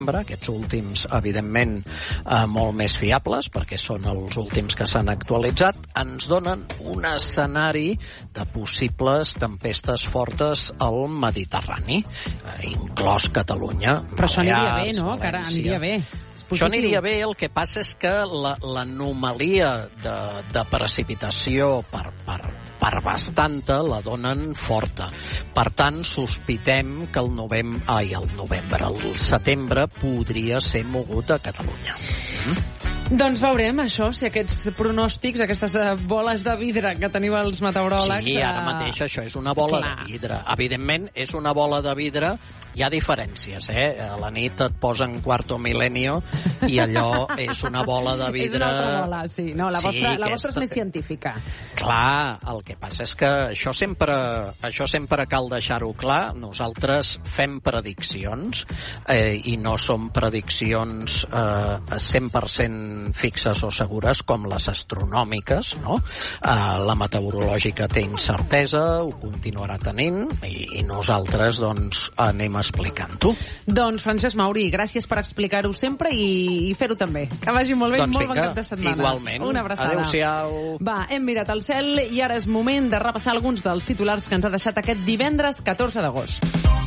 aquests últims, evidentment, molt més fiables, perquè són els últims que s'han actualitzat, ens donen un escenari de possibles tempestes fortes al Mediterrani, inclòs Catalunya. Però això aniria bé, no? Que ara aniria bé. Això aniria bé, el que passa és que l'anomalia de precipitació per bastanta la donen forta. Per tant, sospitem que el setembre podria ser mogut a Catalunya. Doncs veurem això, si aquests pronòstics, aquestes boles de vidre que teniu els meteoròlegs... Sí, ara mateix això és una bola de vidre. Evidentment, és una bola de vidre. Hi ha diferències, A la nit et posen Quarto Milenio i allò és una bola de vidre... És una altra bola, sí. No, la vostra és més científica. Clar, el que passa és que això sempre cal deixar-ho clar. Nosaltres fem prediccions i no són prediccions 100% fixes o segures com les astronòmiques, no? La meteorològica té incertesa, ho continuarà tenint i nosaltres doncs anem explicant-ho. Doncs Francesc Mauri, gràcies per explicar-ho sempre i fer-ho també. Que vagi molt bé, molt bon cap de setmana. Igualment. Una abraçada. Adéu-siau. Va, hem mirat al cel i ara és moment de repassar alguns dels titulars que ens ha deixat aquest divendres 14 d'agost.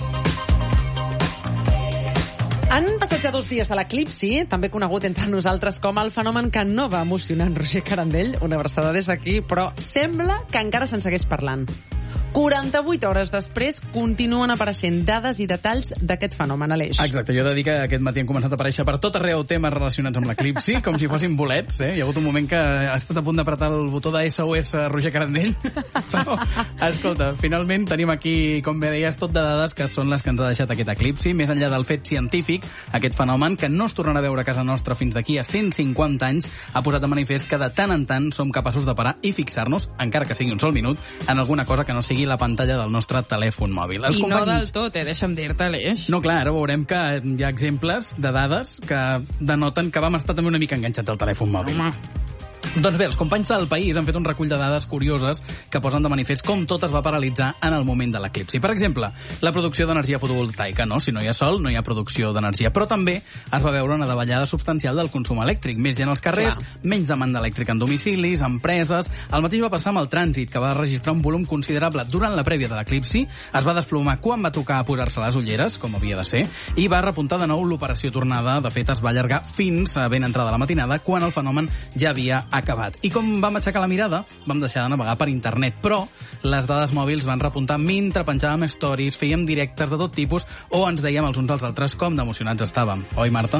Han passat ja 2 dies de l'eclipsi, també conegut entre nosaltres com el fenomen que no va emocionar en Roger Carandell, una abraçada des d'aquí, però sembla que encara se'n segueix parlant. 48 hores després continuen apareixent dades i detalls d'aquest fenomen, Aleix. Exacte, jo he de dir que aquest matí han començat a aparèixer per tot arreu temes relacionats amb l'eclipsi, com si fossin bolets, Hi ha hagut un moment que ha estat a punt d'apretar el botó de SOS Roger Carandell, però, escolta, finalment tenim aquí, com bé deies, tot de dades que són les que ens ha deixat aquest eclipsi, més enllà del fet científic, aquest fenomen, que no es tornarà a veure a casa nostra fins d'aquí a 150 anys, ha posat de manifest que de tant en tant som capaços de parar i fixar-nos, encara que sigui un sol minut, en alguna cosa que no sigui la pantalla del nostre telèfon mòbil. I no del tot, deixa'm dir-te, Aleix. No, clar, ara veurem que hi ha exemples de dades que denoten que vam estar també una mica enganxats al telèfon mòbil. Home. Doncs bé, els companys del País han fet un recull de dades curioses que posen de manifest com tot es va paralitzar en el moment de l'eclipsi. Per exemple, la producció d'energia fotovoltaica, no? Si no hi ha sol, no hi ha producció d'energia. Però també es va veure una davallada substancial del consum elèctric. Més gent als carrers, menys demanda elèctrica en domicilis, empreses... El mateix va passar amb el trànsit, que va registrar un volum considerable durant la prèvia de l'eclipsi, es va desplomar quan va tocar a posar-se les ulleres, com havia de ser, i va repuntar de nou l'operació tornada. De fet, es va allargar fins a ben entrada la matinada, quan el fenomen ja havia acabat. I com vam aixecar la mirada, vam deixar de navegar per internet, però les dades mòbils van repuntar mentre penjàvem stories, fèiem directes de tot tipus o ens dèiem els uns als altres com d'emocionats estàvem. Oi, Marta?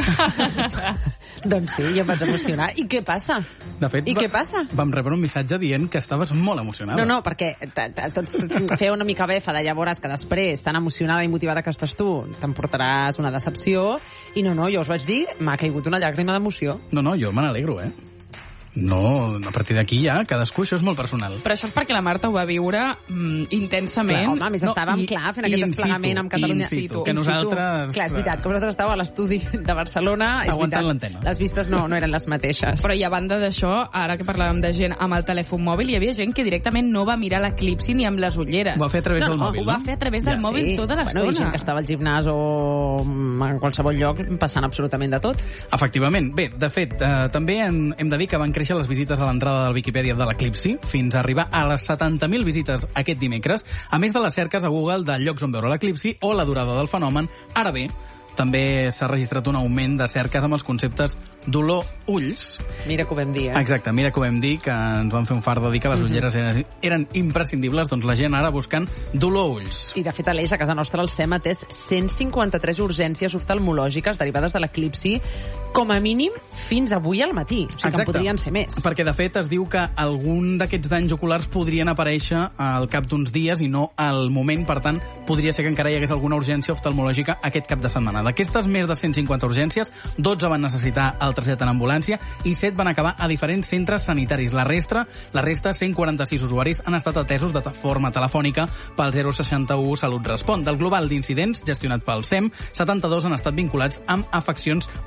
Doncs sí, jo em vaig emocionar. I què passa? De fet, què passa? Vam rebre un missatge dient que estaves molt emocionada. No, perquè tots feia una mica befa de llavors que després, tan emocionada i motivada que estàs tu, t'emportaràs una decepció. I no, jo us vaig dir, m'ha caigut una llàgrima d'emoció. No, jo me n'alegro, No, a partir d'aquí ja, cadascú, això és molt personal. Però això és perquè la Marta ho va viure intensament. Clar, home, a més estàvem, fent aquest desplegament amb Catalunya. In situ, que nosaltres... Clar, és veritat, que vosaltres estàveu a l'estudi de Barcelona. Aguantant l'antena. Les vistes no eren les mateixes. Però i a banda d'això, ara que parlàvem de gent amb el telèfon mòbil, hi havia gent que directament no va mirar l'eclipsi ni amb les ulleres. Ho va fer a través del mòbil, Ho va fer a través del mòbil tota l'estona. Bueno, i gent que estava al gimnàs o en qualsevol lloc passant absolutament de tot. Efectivament. Bé, de fet, també hem de dir que van créixer les visites a l'entrada del Viquipèdia de l'eclipsi, fins a arribar a les 70.000 visites aquest dimecres, a més de les cerques a Google de llocs on veure l'eclipsi o la durada del fenomen. Ara bé, també s'ha registrat un augment de cerques amb els conceptes dolor, ulls. Mira que ho vam dir, Exacte, mira que ho vam dir, que ens van fer un fart de dir que les ulleres eren imprescindibles, doncs la gent ara buscant dolor, ulls. I de fet, Aleix, a casa nostra el SEM ha atès 153 urgències oftalmològiques derivades de l'eclipsi, com a mínim fins avui al matí. O sigui, que en podrien ser més. Perquè, de fet, es diu que algun d'aquests danys oculars podrien aparèixer al cap d'uns dies i no al moment. Per tant, podria ser que encara hi hagués alguna urgència oftalmològica aquest cap de setmana. D'aquestes més de 150 urgències, 12 van necessitar el trasllat en ambulància i 7 van acabar a diferents centres sanitaris. La resta, 146 usuaris, han estat atesos de forma telefònica pel 061 Salut Respon. Del global d'incidents gestionat pel SEM, 72 han estat vinculats amb afeccions oftalmològiques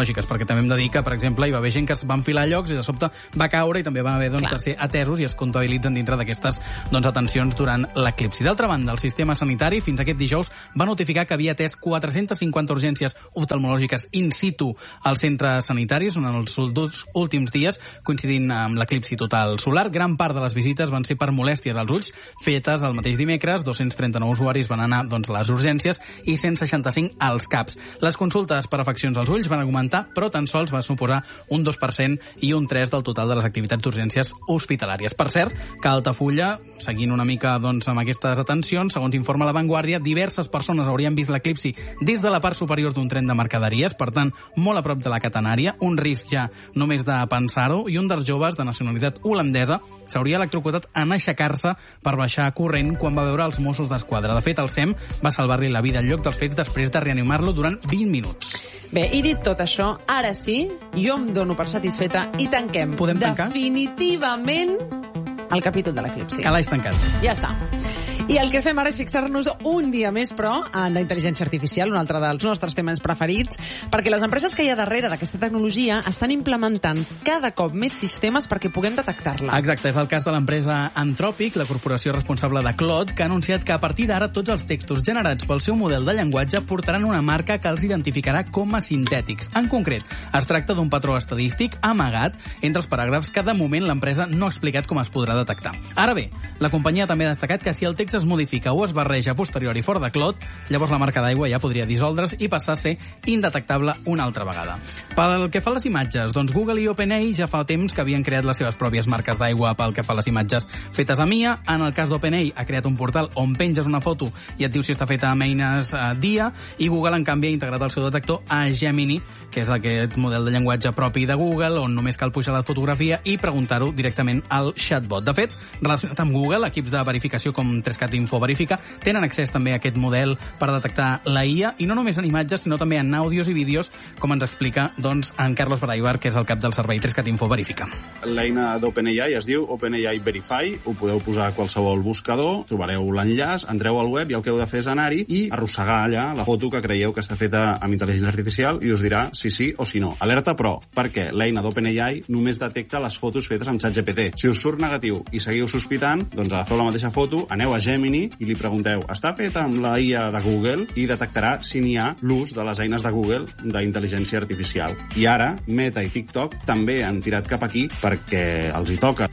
oftalmològiques, perquè també hem de dir que, per exemple, hi va haver gent que es va enfilar a llocs i de sobte va caure i també va haver de ser atesos i es comptabilitzen dintre d'aquestes atencions durant l'eclipsi. D'altra banda, el sistema sanitari fins aquest dijous va notificar que havia atès 450 urgències oftalmològiques in situ als centres sanitaris en els últims dies, coincidint amb l'eclipsi total solar. Gran part de les visites van ser per molèsties als ulls, fetes el mateix dimecres. 239 usuaris van anar a les urgències i 165 als CAPs. Les consultes per afeccions als ulls van augmentar, però tan sols va suposar un 2% i un 3% del total de les activitats d'urgències hospitalàries. Per cert, que a Altafulla, seguint una mica amb aquestes atencions, segons informa La Vanguardia, diverses persones haurien vist l'eclipsi des de la part superior d'un tren de mercaderies, per tant, molt a prop de la catenària, un risc ja només de pensar-ho, i un dels joves de nacionalitat holandesa s'hauria electrocutat en aixecar-se per baixar corrent quan va veure els Mossos d'Esquadra. De fet, el SEM va salvar-li la vida al lloc dels fets després de reanimar-lo durant 20 minuts. Bé, i dit tot això, ara sí, jo em dono per satisfeta i tanquem. Podem tancar? Definitivament el capítol de l'eclipsi. Calaix tancat. Ja està. I el que fem ara és fixar-nos un dia més, però, en la intel·ligència artificial, un altre dels nostres temes preferits, perquè les empreses que hi ha darrere d'aquesta tecnologia estan implementant cada cop més sistemes perquè puguem detectar-la. Exacte, és el cas de l'empresa Anthropic, la corporació responsable de Claude, que ha anunciat que a partir d'ara tots els textos generats pel seu model de llenguatge portaran una marca que els identificarà com a sintètics. En concret, es tracta d'un patró estadístic amagat entre els paràgrafs que de moment l'empresa no ha explicat com es podrà detectar. Ara bé, la companyia també ha destacat que si el text es modifica o es barreja a posteriori fora de Claude, llavors la marca d'aigua ja podria dissoldre's i passar a ser indetectable una altra vegada. Pel que fa a les imatges, doncs Google i OpenAI ja fa temps que havien creat les seves pròpies marques d'aigua pel que fa a les imatges fetes a MIA. En el cas d'OpenAI ha creat un portal on penges una foto i et diu si està feta amb eines DIA, i Google, en canvi, ha integrat el seu detector a Gemini, que és aquest model de llenguatge propi de Google, on només cal pujar la fotografia i preguntar-ho directament al chatbot. De fet, relacionat amb Google, equips de verificació com 3Cat Info Verifica tenen accés també a aquest model per detectar la IA, i no només en imatges, sinó també en àudios i vídeos, com ens explica en Carlos Baraibar, que és el cap del servei 3Cat Info Verifica. L'eina d'OpenAI es diu OpenAI Verify, ho podeu posar a qualsevol buscador, trobareu l'enllaç, entreu al web i el que heu de fer és anar-hi i arrossegar allà la foto que creieu que està feta amb intel·ligència artificial i us dirà si sí o si no. Alerta, però, perquè l'eina d'OpenAI només detecta les fotos fetes amb ChatGPT. Si us surt negatiu i seguiu sospitant, doncs agafeu la mateixa foto, aneu a Gemini i li pregunteu, està feta amb la IA de Google, i detectarà si n'hi ha l'ús de les eines de Google d'intel·ligència artificial. I ara, Meta i TikTok també han tirat cap aquí perquè els hi toca.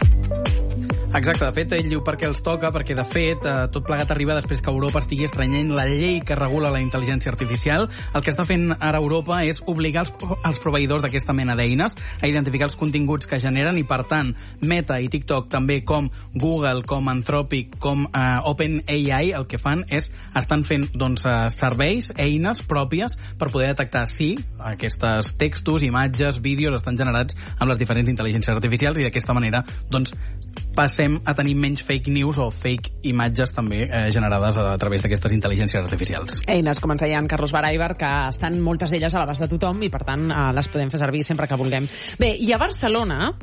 Exacte, de fet, ell diu perquè els toca, perquè de fet tot plegat arriba després que Europa estigui estrenyent la llei que regula la intel·ligència artificial. El que està fent ara Europa és obligar els proveïdors d'aquesta mena d'eines a identificar els continguts que generen, i per tant Meta i TikTok, també com Google, com Anthropic, com OpenAI, el que fan és estan fent serveis, eines pròpies per poder detectar si aquests textos, imatges, vídeos estan generats amb les diferents intel·ligències artificials, i d'aquesta manera passem a tenir menys fake news o fake imatges també generades a través d'aquestes intel·ligències artificials. Eines, com ens deia en Carlos Baraibar, que estan moltes d'elles a l'abast de tothom i per tant les podem fer servir sempre que vulguem. Bé, i a Barcelona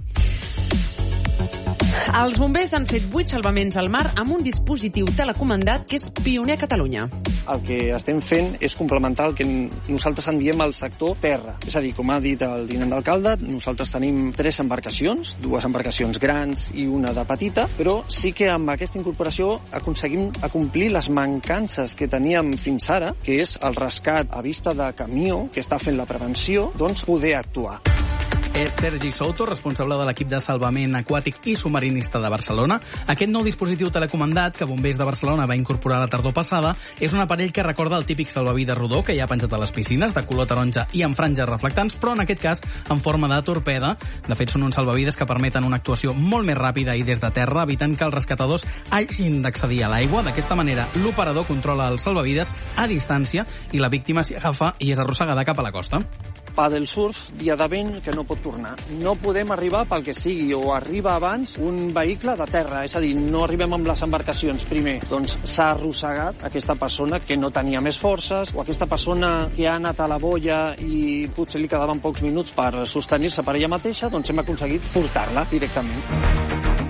els bombers han fet 8 salvaments al mar amb un dispositiu telecomandat que és pioner a Catalunya. El que estem fent és complementar el que nosaltres en diem el sector terra. És a dir, com ha dit el tinent d'alcalde, nosaltres tenim 3 embarcacions, 2 embarcacions grans i una de petita, però sí que amb aquesta incorporació aconseguim acomplir les mancances que teníem fins ara, que és el rescat a vista de camió que està fent la prevenció, doncs poder actuar. És Sergi Souto, responsable de l'equip de salvament aquàtic i submarinista de Barcelona. Aquest nou dispositiu telecomandat que Bombers de Barcelona va incorporar la tardor passada és un aparell que recorda el típic salvavides rodó que hi ha penjat a les piscines, de color taronja i amb franges reflectants, però en aquest cas en forma de torpeda. De fet, són uns salvavides que permeten una actuació molt més ràpida i des de terra, evitant que els rescatadors hagin d'accedir a l'aigua. D'aquesta manera, l'operador controla el salvavides a distància i la víctima s'hi agafa i és arrossegada cap a la costa. Paddle surf, dia de vent que no pot tornar. No podem arribar pel que sigui, o arriba abans un vehicle de terra, és a dir, no arribem amb les embarcacions primer. Doncs s'ha arrossegat aquesta persona que no tenia més forces, o aquesta persona que ha anat a la boia i potser li quedaven pocs minuts per sostenir-se per ella mateixa, doncs hem aconseguit portar-la directament.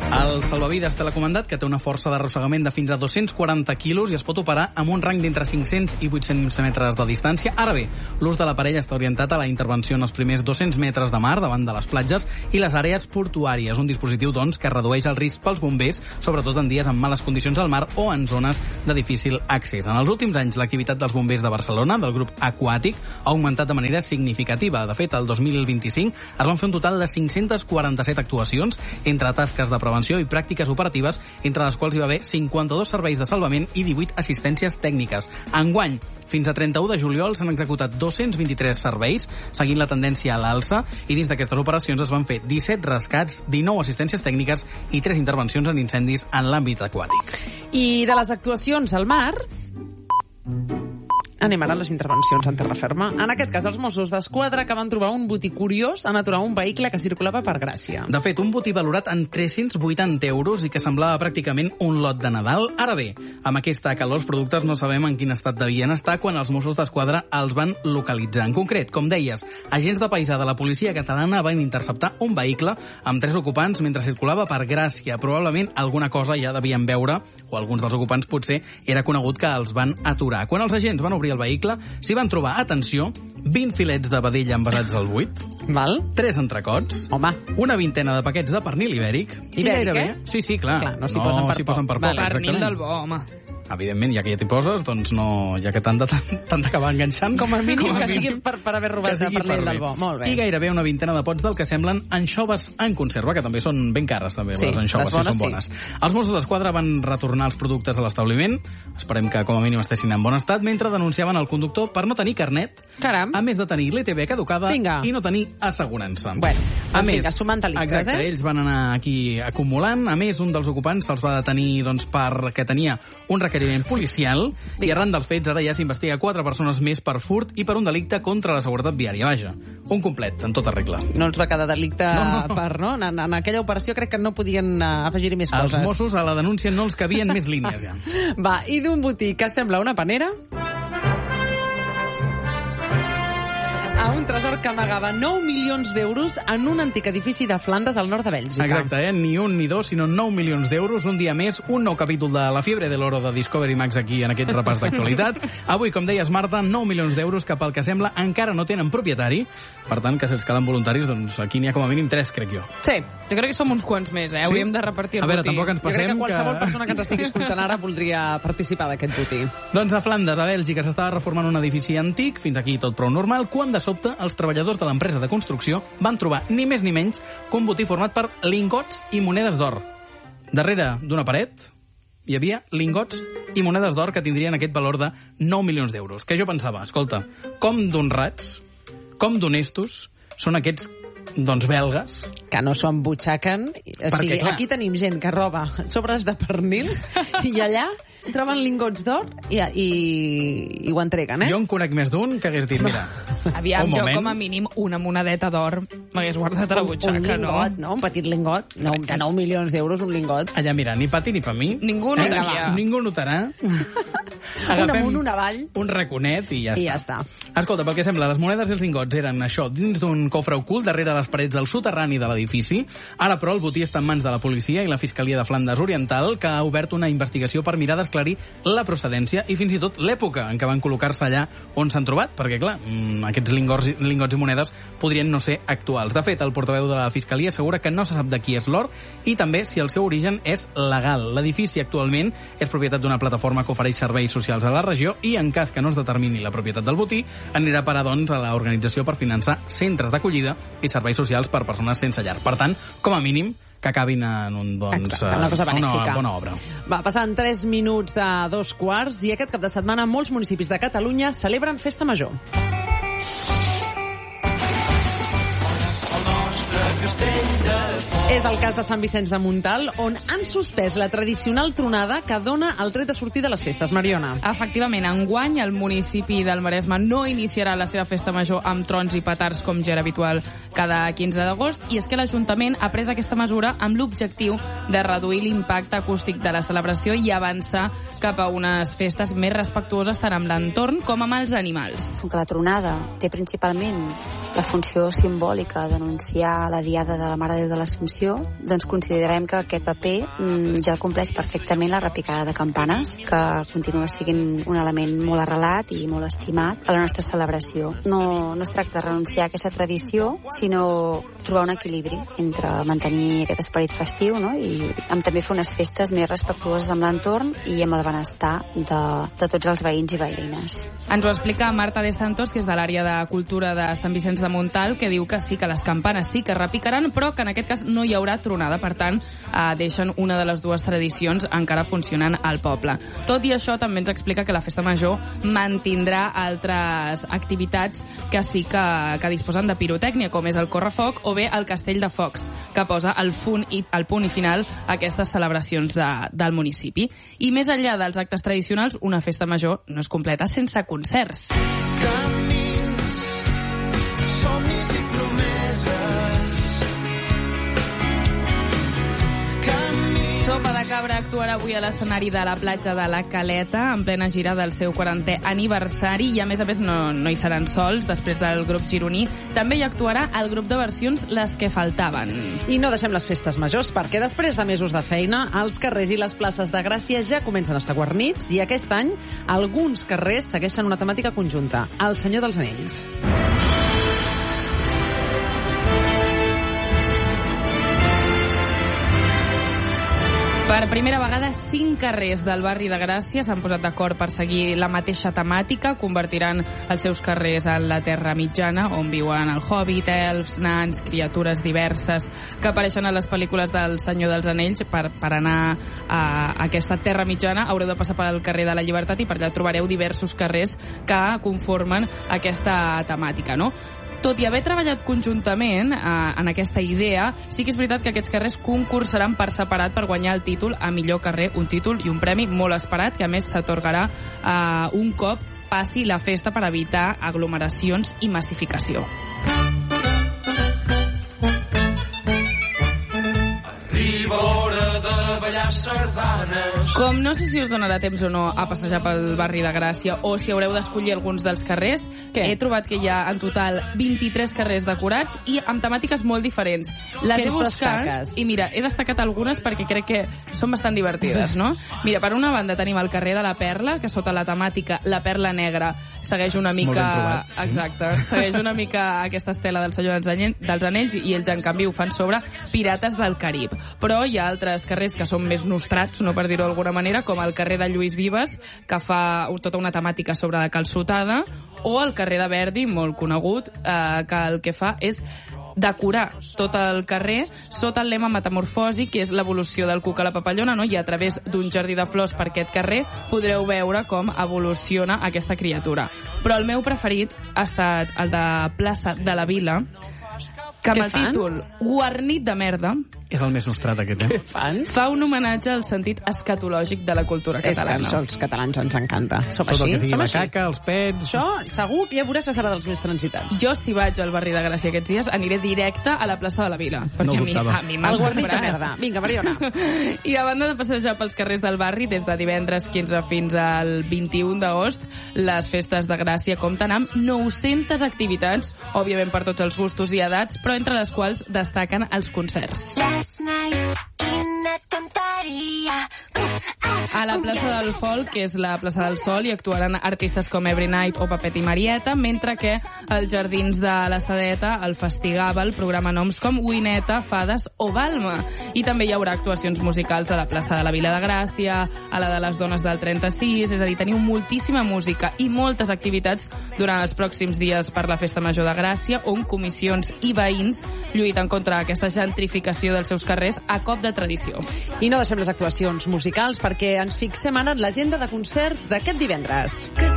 El salvavides telecomandat, que té una força d'arrossegament de fins a 240 quilos i es pot operar amb un rang d'entre 500 i 800 metres de distància. Ara bé, l'ús de l'aparell està orientat a la intervenció en els primers 200 metres de mar davant de les platges i les àrees portuàries. Un dispositiu, doncs, que redueix el risc pels bombers, sobretot en dies amb males condicions al mar o en zones de difícil accés. En els últims anys, l'activitat dels bombers de Barcelona, del grup Aquàtic, ha augmentat de manera significativa. De fet, el 2025 es van fer un total de 547 actuacions entre tasques de prevenció i pràctiques operatives, entre les quals hi va haver 52 serveis de salvament i 18 assistències tècniques. Enguany, fins a 31 de juliol, s'han executat 223 serveis, seguint la tendència a l'alça, i dins d'aquestes operacions es van fer 17 rescats, 19 assistències tècniques i 3 intervencions en incendis en l'àmbit aquàtic. I de les actuacions al mar... Anem ara a les intervencions en terra ferma. En aquest cas, els Mossos d'Esquadra que van trobar un botí curiós en aturar un vehicle que circulava per Gràcia. De fet, un botí valorat en 380 euros i que semblava pràcticament un lot de Nadal. Ara bé, amb aquesta calor els productes no sabem en quin estat devien estar quan els Mossos d'Esquadra els van localitzar. En concret, com deies, agents de paisà de la policia catalana van interceptar un vehicle amb 3 ocupants mentre circulava per Gràcia. Probablement alguna cosa ja devien veure, o alguns dels ocupants potser era conegut que els van aturar. Quan els agents van obrir el vehicle, s'hi van trobar, atenció, 20 filets de vedella envasats al buit, Val? 3 entrecots, Home, una vintena de paquets de pernil ibèric. Ibèric, gairebé... eh? Sí, clar. Clar, no s'hi posen per poc. Pernil exactament. del bo, home. Evidentment, ja que ja t'hi poses, doncs no, ja que t'han d'acabar enganxant. Com a mínim que sigui per haver robat el pernil del bo. Molt bé. I gairebé una vintena de pots del que semblen anxoves en conserva, que també són ben cares, també, Sí, les anxoves, les bones, si són bones. Els Mossos d'Esquadra van retornar els productes a l'establiment, esperem que com a mínim estessin en bon estat, mentre denunciaven el conductor per no tenir carnet, Caram. a més de tenir l'ETV caducada Vinga. i no tenir assegurança. Bueno, a doncs més, vinga, sumant delictes, exacte, ells van anar aquí acumulant. A més, un dels ocupants se'ls va detenir doncs, perquè tenia un requeriment policial i arran dels fets ara ja s'investiga 4 persones més per furt i per un delicte contra la seguretat viària. Vaja, un complet, en tota regla. No ens va quedar delicte per... No? En aquella operació crec que no podien afegir-hi més coses. Els Mossos a la denúncia no els cabien més línies ja. Va, i d'un botí que sembla una panera a un tresor que amagava 9 milions d'euros en un antic edifici de Flandes al nord de Bèlgica. Exacte, Ni un ni dos, sinó 9 milions d'euros. Un dia més, un nou capítol de La fiebre de l'oro de Discovery Max aquí en aquest repàs d'actualitat. Avui, com deies, Marta, 9 milions d'euros que pel que sembla encara no tenen propietari. Per tant, que si els calen voluntaris, doncs aquí n'hi ha com a mínim 3, crec jo. Sí. Jo crec que som uns quants més, eh? Hauríem de repartir el A veure, botí. tampoc ens Jo crec passem que qualsevol persona que ens estigui escoltant ara voldria participar d'aquest botí. Doncs a Flandes, a Bèlgica, s'estava reformant un edifici antic, fins aquí tot prou normal, quan de sobte els treballadors de l'empresa de construcció van trobar ni més ni menys que un botí format per lingots i monedes d'or. Darrere d'una paret hi havia lingots i monedes d'or que tindrien aquest valor de 9 milions d'euros. Que jo pensava, escolta, com d'honrats, com d'honestos són aquests doncs belgues. Que no s'ho embutxaquen. O sigui, clar, aquí tenim gent que roba sobres de pernil i allà troben lingots d'or i ho entreguen, eh? Jo en conec més d'un que hagués dit, mira, Aviam, un jo moment. com a mínim una monedeta d'or m'hagués guardat a la butxaca, un lingot, no? Un petit lingot. No, de 9 milions d'euros, un lingot. Allà, mira, ni pa ti ni pa mi. Ningú notaria. Ningú notarà. Un amunt, un avall. un raconet i ja I ja està. està. Escolta, pel que sembla, les monedes i els lingots eren això, dins d'un cofre ocult darrere les parets del soterrani de l'edifici. Ara, però, el botí està en mans de la policia i la Fiscalia de Flandes Oriental, que ha obert una investigació per mirar d'esclarir la procedència i fins i tot l'època en què van col·locar-se allà on s'han trobat, perquè, clar, aquests lingots i monedes podrien no ser actuals. De fet, el portaveu de la Fiscalia assegura que no se sap de qui és l'or i també si el seu origen és legal. L'edifici actualment és propietat d'una plataforma que ofereix serveis socials a la regió i, en cas que no es determini la propietat del botí, anirà a parar, doncs, a l'organització per finançar centres d'acollida i serveis socials per persones sense llar. Per tant, com a mínim, que acabin en una cosa benèfica. Una bona obra. Va, passant 3 minuts de 2:15 i aquest cap de setmana molts municipis de Catalunya celebren Festa Major. És el cas de Sant Vicenç de Montalt, on han suspès la tradicional tronada que dona el tret de sortir de les festes. Mariona. Efectivament, enguany el municipi del Maresme no iniciarà la seva festa major amb trons i petards com ja era habitual cada 15 d'agost, i és que l'Ajuntament ha pres aquesta mesura amb l'objectiu de reduir l'impacte acústic de la celebració i avançar cap a unes festes més respectuoses tant amb l'entorn com amb els animals. Com que la tronada té principalment la funció simbòlica d'anunciar la Diada de la Mare de Déu de l'Assumpció, doncs considerem que aquest paper ja el compleix perfectament la repicada de campanes, que continua sent un element molt arrelat i molt estimat a la nostra celebració. No es tracta de renunciar a aquesta tradició, sinó trobar un equilibri entre mantenir aquest esperit festiu, no? I també fer unes festes més respectuoses amb l'entorn i amb el benestar de tots els veïns i veïnes. Ens ho explica Marta de Santos, que és de l'àrea de cultura de Sant Vicenç de Montalt, que diu que sí, que les campanes sí que repicaran, però que en aquest cas no hi haurà tronada. Per tant, deixen una de les dues tradicions encara funcionant al poble. Tot i això, també ens explica que la Festa Major mantindrà altres activitats que sí que disposen de pirotècnia, com és el correfoc o bé el castell de focs, que posa el punt i final a aquestes celebracions del municipi. I més enllà dels actes tradicionals, una Festa Major no és completa sense concerts. Camins, somnis i promeses. Sopa de Cabra actuarà avui a l'escenari de la platja de la Caleta en plena gira del seu 40è aniversari i a més no hi seran sols. Després del grup gironí també hi actuarà el grup de versions Les que faltaven. I no deixem les festes majors perquè després de mesos de feina els carrers i les places de Gràcia ja comencen a estar guarnits i aquest any alguns carrers segueixen una temàtica conjunta, el Senyor dels Anells. Per primera vegada, 5 carrers del barri de Gràcia s'han posat d'acord per seguir la mateixa temàtica. Convertiran els seus carrers en la Terra Mitjana, on viuen el Hobbit, elfs, nans, criatures diverses que apareixen a les pel·lícules del Senyor dels Anells. Per anar a aquesta Terra Mitjana haureu de passar pel carrer de la Llibertat i per allà trobareu diversos carrers que conformen aquesta temàtica, no? Tot i haver treballat conjuntament en aquesta idea, sí que és veritat que aquests carrers concursaran per separat per guanyar el títol a millor carrer, un títol i un premi molt esperat, que a més s'atorgarà un cop passi la festa per evitar aglomeracions i massificació. Arriba hora de ballar sardanes. Com no sé si us donarà temps o no a passejar pel barri de Gràcia o si haureu d'escollir alguns dels carrers, he trobat que hi ha en total 23 carrers decorats i amb temàtiques molt diferents. Les he buscat i mira, he destacat algunes perquè crec que són bastant divertides, no? Mira, per una banda tenim el carrer de la Perla, que sota la temàtica La Perla Negra segueix una mica... Exacte, segueix una mica aquesta estela del Senyor dels Anells i ells en canvi ho fan sobre Pirates del Carib. Però hi ha altres carrers que són més nostrats, no per dir-ho d'alguna manera, com el carrer de Lluís Vives, que fa tota una temàtica sobre la calçotada, o el carrer de Verdi, molt conegut, que el que fa és decorar tot el carrer sota el lema Metamorfosi, que és l'evolució del cuc a la papallona, no? I a través d'un jardí de flors per aquest carrer podreu veure com evoluciona aquesta criatura. Però el meu preferit ha estat el de Plaça de la Vila, que amb el títol Guarnit de merda és el més nostrat, aquest, Què fan? Fa un homenatge al sentit escatològic de la cultura catalana. És que als catalans ens encanta. Som tot així? el que sigui Som la així? caca, els pets... Això segur que ja veuràs que serà dels més transitats. Jo, si vaig al barri de Gràcia aquests dies, aniré directe a la plaça de la Vila. Perquè No ho dubtava. a mi m'ha El guarnit de comprat. merda. Vinga, Mariona. I a banda de passejar pels carrers del barri, des de divendres 15 fins al 21 d'agost, les festes de Gràcia compten amb 900 activitats, òbviament per tots els gustos i edats, però entre les quals destaquen els concerts. A la plaça del Folk, que és la plaça del Sol, hi actuaran artistes com Every Night o Papet i Marieta, mentre que als jardins de la Sadeta el Fastigava el programa noms com Wineta, Fades o Balma. I també hi haurà actuacions musicals a la plaça de la Vila de Gràcia, a la de les dones del 36, és a dir, teniu moltíssima música i moltes activitats durant els pròxims dies per la Festa Major de Gràcia, on comissions i veïns lluiten contra aquesta gentrificació dels seus carrers a cop de tradició. I no deixem les actuacions musicals perquè ens fixem ara en l'agenda de concerts d'aquest divendres.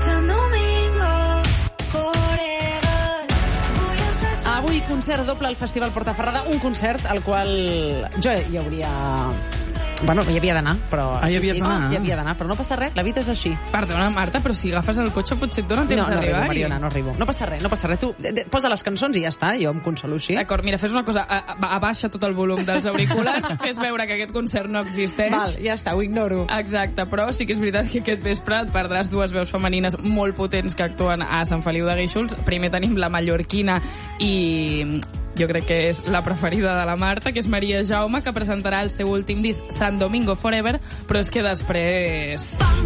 Avui concert doble al Festival Portaferrada, un concert al qual jo hi hauria... Bueno, hi havia d'anar, però... Hi havies d'anar? Hi havia d'anar, però no passa res, la vida és així. Perdona, Marta, però si agafes el cotxe potser et dona temps No arribo, d'arribar-hi. Mariona, no arribo. No passa res, no passa res. Tu posa les cançons i ja està, jo em consolo així. D'acord, mira, fes una cosa, abaixa tot el volum dels auriculars, fes veure que aquest concert no existeix. Val, ja està, ho ignoro. Exacte, però sí que és veritat que aquest vespre et perdràs dues veus femenines molt potents que actuen a Sant Feliu de Guíxols. Primer tenim la mallorquina i jo crec que és la preferida de la Marta, que és Maria Jaume, que presentarà el seu últim disc, San Domingo Forever, però és que després...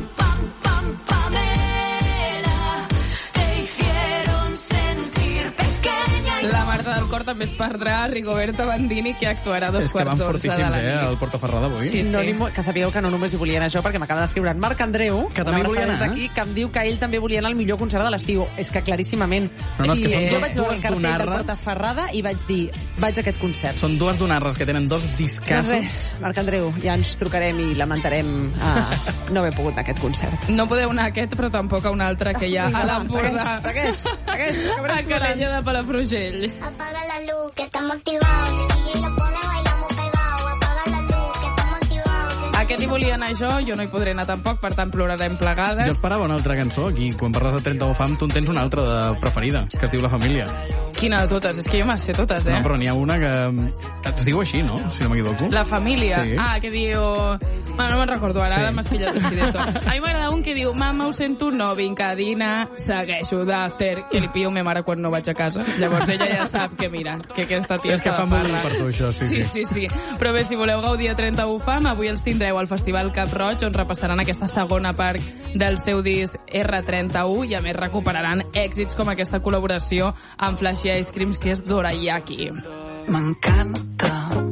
La Marta del Cor també es perdrà Rigoberta Bandini, que actuarà a 2 quarts d'11 de la nit. El Portaferrada avui. Sí. Que sabíeu que no només hi volien això, perquè m'acaba d'escriure en Marc Andreu, que també volia anar, aquí, que em diu que ell també volia anar al millor concert de l'estiu. És que claríssimament. No, és que són jo vaig veure el cartell del Portaferrada i vaig dir, vaig a aquest concert. Són 2 donarres que tenen 2 discassos. Marc Andreu, ja ens trucarem i lamentarem no haver pogut anar a aquest concert. No podeu anar a aquest, però tampoc a un altre que hi ha a l'Empordà. Segueix. A Calella de Palafrugell. Apaga la luz, que estamos activados. Si el DJ lo pone, bailamos pegados. Apaga la luz, que estamos activados. Aquest hi volia anar jo no hi podré anar tampoc, per tant plorarem plegades. Jo esperava una altra cançó aquí. Quan parles de 30 o fam, tu en tens una altra de preferida, que es diu La Família. Quina de totes? És que jo me sé totes, No, però n'hi ha una que es diu així, no? Si no m'equivoco. La Família. Sí. Que diu... Bueno, no me'n recordo ara, ara m'has pillat així d'esto. A mi m'agrada un que diu: mama, ho sento, no vinc a dinar, segueixo d'after, que li pillo a ma mare quan no vaig a casa. Llavors ella ja sap que, mira, que aquesta tia és que està fa molt per tu, això, sí. Però bé, si voleu gaudir a 31 fam, avui els tindreu al Festival Cap Roig, on repassaran aquesta segona part del seu disc R31 i a més recuperaran èxits com aquesta col·laboració amb Flashy Ice Creams, que és Dorayaki. M'encanta.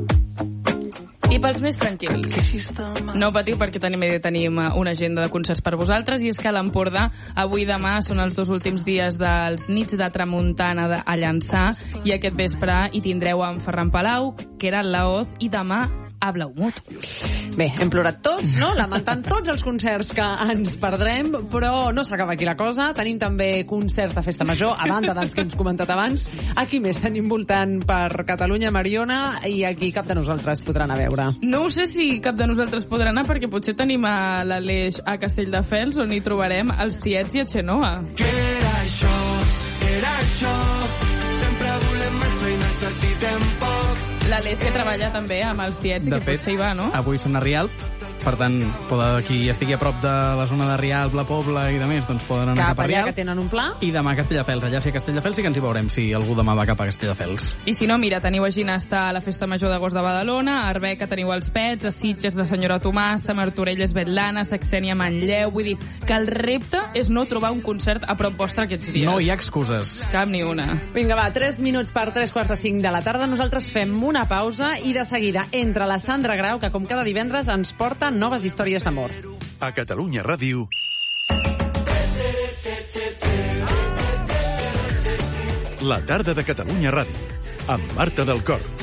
I pels més tranquils, no patiu perquè tenim una agenda de concerts per vosaltres, i és que a l'Empordà avui i demà són els 2 últims dies dels nits de tramuntana a Llançà, i aquest vespre hi tindreu en Ferran Palau, que era Laoz, i demà a Blaumut. Bé, hem plorat tots, no? Lamentant tots els concerts que ens perdrem, però no s'acaba aquí la cosa. Tenim també concerts de festa major, a banda dels que hem comentat abans. Aquí més tenim voltant per Catalunya, Mariona, i aquí cap de nosaltres podrà anar a veure. No ho sé si cap de nosaltres podrà anar, perquè potser tenim a l'Aleix a Castelldefels, on hi trobarem els Tiets i a Xenoa. Què era això, sempre volem més i necessitem poc. L'Aleix, que treballa també amb els Tiets, i que potser hi va, no? Avui són a Rialp, per tant, qui estigui a prop de la zona de Rialp, la Pobla i de més, doncs poden anar cap a Rialp. Que tenen un pla. I demà a Castelldefels. Allà sí, a Castelldefels sí que ens hi veurem, si algú demà va cap a Castelldefels. I si no, mira, teniu a Ginasta a la Festa Major d'Agost de Badalona, a Arbeca teniu els Pets, a Sitges de Senyora Tomàs, a Martorell és Betlana, a Saxènia Manlleu. Vull dir que el repte és no trobar un concert a prop vostre aquests dies. No hi ha excuses. Cap ni una. Vinga, va, 3 minuts per 3:45 de la tarda. Nosaltres fem una pausa i de seguida entra la Sandra Grau, que com cada divendres ens porta noves històries d'amor. A Catalunya Ràdio. La tarda de Catalunya Ràdio, amb Marta del Cor.